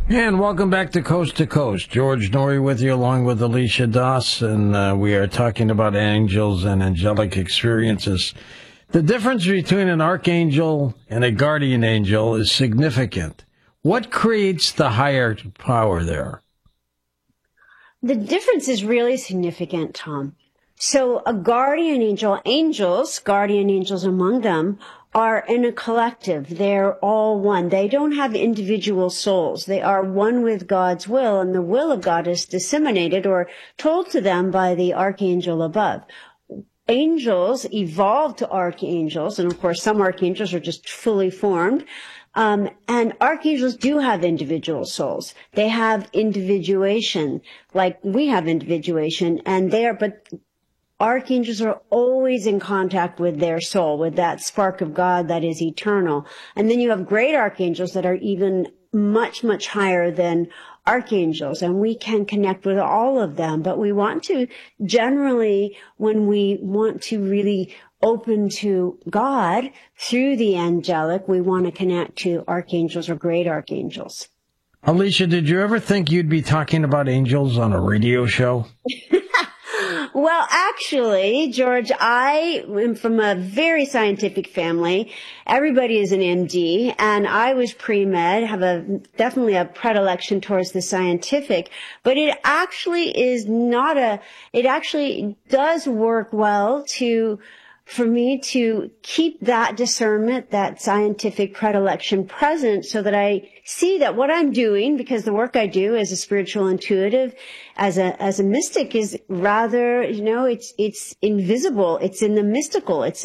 And welcome back to Coast to Coast. George Norrie with you along with Alicia Doss, and we are talking about angels and angelic experiences. The difference between an archangel and a guardian angel is significant. What creates the higher power there? The difference is really significant, Tom. So a guardian angel, guardian angels among them, are in a collective. They're all one. They don't have individual souls. They are one with God's will, and the will of God is disseminated or told to them by the archangel above. Angels evolved to archangels, and of course some archangels are just fully formed. And archangels do have individual souls. They have individuation, like we have individuation, but archangels are always in contact with their soul, with that spark of God that is eternal. And then you have great archangels that are even much, much higher than archangels, and we can connect with all of them. But we want to generally, when we want to really open to God through the angelic, we want to connect to archangels or great archangels. Alicia, did you ever think you'd be talking about angels on a radio show? Well, actually, George, I am from a very scientific family. Everybody is an MD, and I was pre-med, have definitely a predilection towards the scientific, but it actually does work well for me to keep that discernment, that scientific predilection present so that I see that what I'm doing, because the work I do as a spiritual intuitive, as a mystic is rather, it's invisible. It's in the mystical. It's